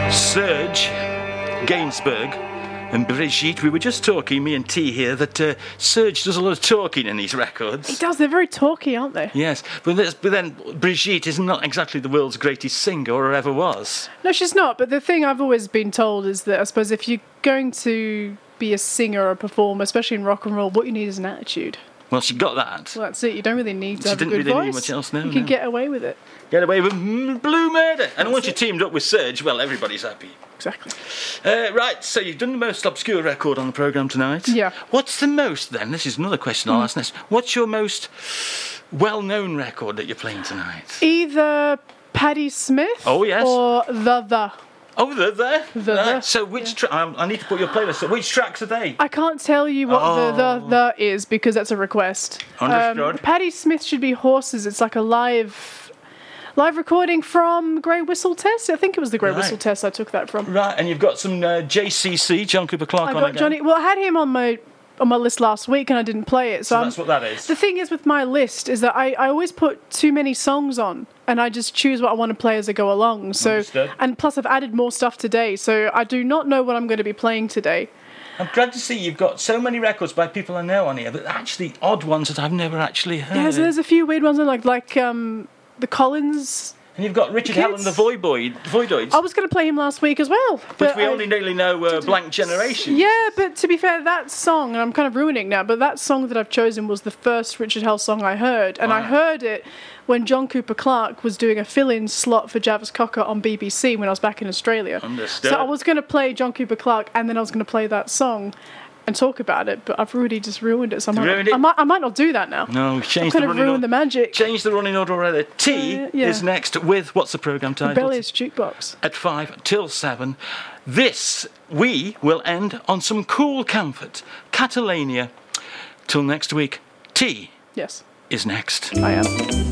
Serge Gainsbourg and Brigitte. We were just talking, me and T here, that Serge does a lot of talking in these records. He does. They're very talky, aren't they? Yes, but then Brigitte is not exactly the world's greatest singer or ever was. No, she's not. But the thing I've always been told is that I suppose if you're going to be a singer or a performer, especially in rock and roll, what you need is an attitude. Well, she got that. Well, that's it. You don't really need to have a good She didn't really voice. need much else, no. You can get away with it. Get away with Blue Murder. And once you teamed up with Serge, well, everybody's happy. Exactly. Right, so you've done the most obscure record on the programme tonight. Yeah. What's the most, then? This is another question I'll ask next. What's your most well-known record that you're playing tonight? Either Patti Smith Oh, yes. or The. Oh, they're there. The. Right. So which I need to put your playlist up. Which tracks are they? I can't tell you what the is because that's a request. Understood. Patti Smith should be Horses. It's like a live recording from Grey Whistle Test. I think it was the Grey Whistle Test I took that from. Right, and you've got some JCC, John Cooper Clarke, on again. Johnny. Well, I had him on my list last week and I didn't play it. So that's what that is. The thing is with my list is that I always put too many songs on and I just choose what I want to play as I go along. So Understood. And plus I've added more stuff today, so I do not know what I'm going to be playing today. I'm glad to see you've got so many records by people I know on here, but actually odd ones that I've never actually heard. Yeah, so there's a few weird ones on like the Collins. And you've got Richard Hell and the Voidoids. I was going to play him last week as well. But we only really know Blank Generation. Yeah, but to be fair, that song, and I'm kind of ruining now, but that song that I've chosen was the first Richard Hell song I heard. And I heard it when John Cooper Clarke was doing a fill-in slot for Jarvis Cocker on BBC when I was back in Australia. Understood. So I was going to play John Cooper Clarke and then I was going to play that song and talk about it, but I've really just ruined it. So I might not do that now. No, change I've the kind of running ruined order. the magic. Change the running order already. T is next with, what's the programme title? Rebellious Jukebox. At 5 till 7. We will end on some cool comfort. Catalania. Till next week. T Yes. is next. I am.